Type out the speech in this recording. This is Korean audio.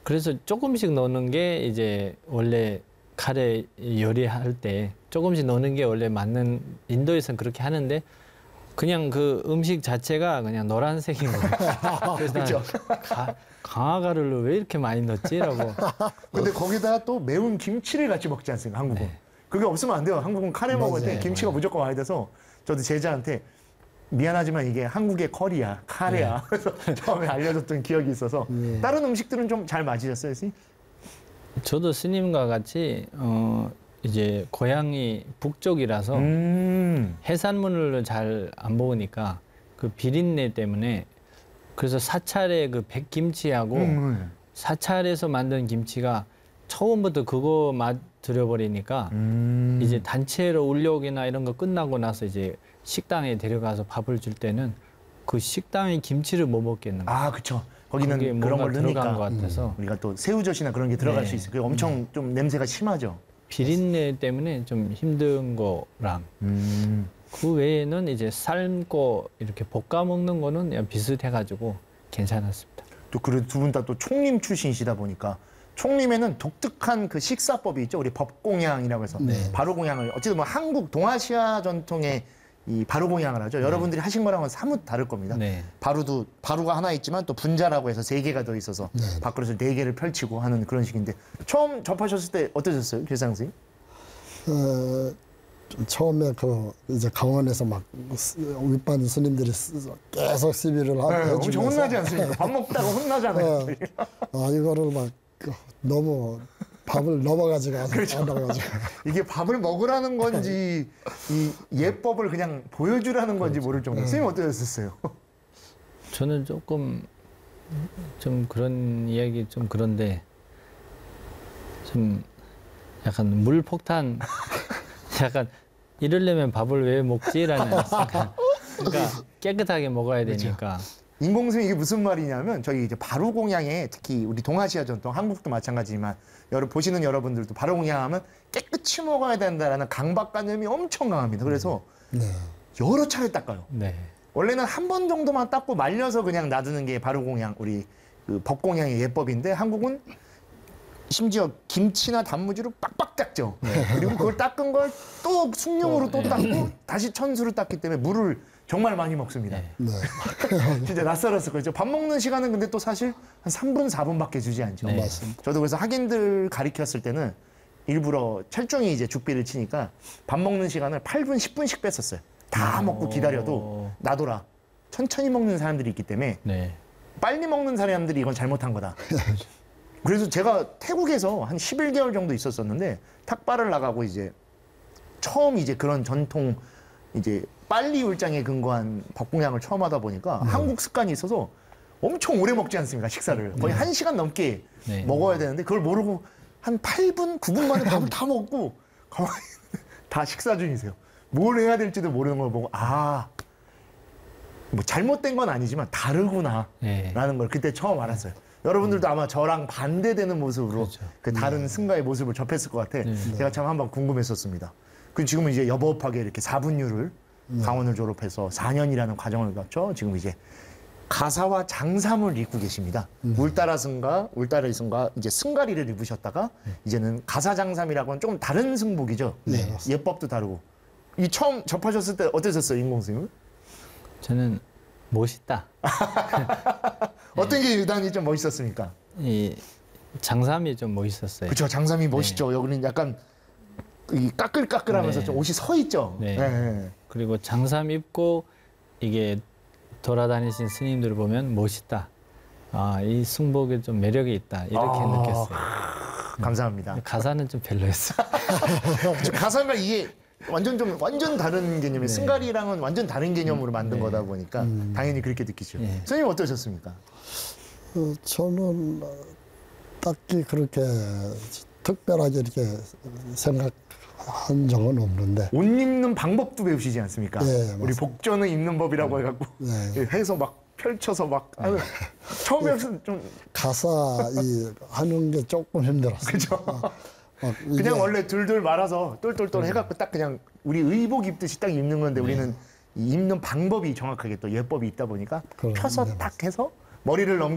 그래서 조금씩 넣는 게 이제 원래 카레 요리할 때 조금씩 넣는 게 원래 맞는, 인도에서는 그렇게 하는데 그냥 그 음식 자체가 그냥 노란색인 거예요. 그래서 그렇죠. 강화가루를 왜 이렇게 많이 넣지라고. 근데 거기다가 또 매운 김치를 같이 먹지 않습니까, 한국은? 네. 그게 없으면 안 돼요. 한국은 카레 먹을 때 맞아요. 김치가 무조건 와야 돼서 저도 제자한테 미안하지만 이게 한국의 커리야, 카레야. 그래서 처음에 알려줬던 기억이 있어서 다른 음식들은 좀 잘 맞으셨어요, 선생님? 저도 스님과 같이 이제 고향이 북쪽이라서 해산물을 잘 안 먹으니까 그 비린내 때문에, 그래서 사찰의 그 백김치하고 사찰에서 만든 김치가 처음부터 그거 맛 들여버리니까 이제 단체로 울력이나 이런 거 끝나고 나서 이제 식당에 데려가서 밥을 줄 때는 그 식당의 김치를 못 먹겠는 거예요. 아, 그쵸. 거기는 그게 그런 뭔가 걸 들어간 넣으니까 것 같아서 우리가 또 새우젓이나 그런 게 들어갈 네. 수 있어요. 그게 엄청 좀 냄새가 심하죠. 비린내 때문에 좀 힘든 거랑 그 외에는 이제 삶고 이렇게 볶아 먹는 거는 그냥 비슷해가지고 괜찮았습니다. 또 그 두 분 다 또 총림 출신이시다 보니까 총림에는 독특한 그 식사법이 있죠. 우리 법공양이라고 해서 바로공양을 어쨌든 뭐 한국 동아시아 전통의 이 바로공양을 하죠. 여러분들이 하신 거랑은 사뭇 다를 겁니다. 네. 바루가 하나 있지만 또 분자라고 해서 3개가 더 있어서 밥그릇을 4개를 펼치고 하는 그런 식인데 처음 접하셨을 때 어떠셨어요, 길상 선생님? 처음에 그 이제 강원에서 막 윗반 스님들이 계속 시비를 하고 네, 엄청 혼나지 않습니까? 밥 먹다가 혼나잖아요. 이거를 막 너무 밥을 넘어가지가 그렇죠. 않아가지고 이게 밥을 먹으라는 건지 이 예법을 그냥 보여주라는 건지 모를 정도. 선생님 어떠셨어요? 저는 조금 좀 그런 이야기 좀 그런데 좀 약간 물폭탄 약간 이러려면 밥을 왜 먹지라는 생각. 그러니까 깨끗하게 먹어야 되니까. 인공수명 이게 무슨 말이냐면 저희 이제 바로공양에 특히 우리 동아시아 전통 한국도 마찬가지지만 보시는 여러분들도 바로공양하면 깨끗이 먹어야 된다라는 강박관념이 엄청 강합니다. 그래서 여러 차례 닦아요. 네. 원래는 한 번 정도만 닦고 말려서 그냥 놔두는 게 바로공양 우리 그 법공양의 예법인데 한국은 심지어 김치나 단무지로 빡빡 닦죠. 그리고 그걸 닦은 걸 또 숭늉으로 또 닦고 다시 천수로 닦기 때문에 물을 정말 많이 먹습니다. 진짜 낯설었을 거죠. 밥 먹는 시간은 근데 또 사실 한 3분, 4분밖에 주지 않죠. 네. 맞습니다. 저도 그래서 학인들 가리켰을 때는 일부러 철종이 이제 죽비를 치니까 밥 먹는 시간을 8분, 10분씩 뺐었어요. 다 먹고 기다려도 놔둬라. 천천히 먹는 사람들이 있기 때문에 네. 빨리 먹는 사람들이 이건 잘못한 거다. 그래서 제가 태국에서 한 11개월 정도 있었었는데 탁발을 나가고 이제 처음 이제 그런 전통 이제 빨리 율장에 근거한 법공양을 처음 하다 보니까 한국 습관이 있어서 엄청 오래 먹지 않습니까, 식사를. 거의 1시간 넘게 먹어야 되는데 그걸 모르고 한 8분, 9분 만에 밥을 다 먹고 가만히 다 식사 중이세요. 뭘 해야 될지도 모르는 걸 보고 뭐 잘못된 건 아니지만 다르구나 라는 걸 그때 처음 알았어요. 여러분들도 아마 저랑 반대되는 모습으로 그 다른 승가의 모습을 접했을 것 같아. 제가 참 한번 궁금했었습니다. 그 지금은 이제 여법하게 이렇게 4분율을 강원을 졸업해서 4년이라는 과정을 거쳐 지금 이제 가사와 장삼을 입고 계십니다. 울따라 승가 이제 승가리를 입으셨다가 이제는 가사 장삼이라고는 조금 다른 승복이죠. 예법도 다르고. 이 처음 접하셨을 때 어떠셨어요, 인공 선생님은? 저는 멋있다. 어떤 게 유난히 좀 멋있었습니까? 이 장삼이 좀 멋있었어요. 그렇죠, 장삼이 멋있죠. 여기는 약간 이 까끌까끌하면서 좀 옷이 서 있죠. 그리고 장삼 입고 이게 돌아다니신 스님들을 보면 멋있다. 이 승복에 좀 매력이 있다. 이렇게 느꼈어요. 감사합니다. 가사는 좀 별로였어요. 가사가 이게 완전 다른 개념이에요. 승가리랑은 완전 다른 개념으로 만든 거다 보니까 당연히 그렇게 느끼죠. 선생님 어떠셨습니까? 저는 딱히 그렇게 특별하게 이렇게 생각한 적은 없는데. 옷 입는 방법도 배우시지 않습니까? 우리 맞습니다. 복전은 입는 법이라고 해갖고 해서 막 펼쳐서 막 처음에 좀 가사 하는 게 조금 힘들었어요. 그죠? 그냥 원래 둘둘 말아서 똘똘똘 해갖고 딱 그냥 우리 의복 입듯이 딱 입는 건데 우리는 이 입는 방법이 정확하게 또 예법이 있다 보니까 펴서 딱 해서 머리를